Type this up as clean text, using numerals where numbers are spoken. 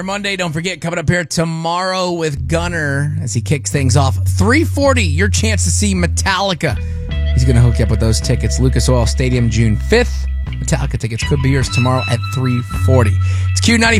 Monday, don't forget, coming up here tomorrow with Gunner as he kicks things off. 3:40, your chance to see Metallica. He's going to hook you up with those tickets. Lucas Oil Stadium, June 5th. Metallica tickets could be yours tomorrow at 3:40. It's Q95.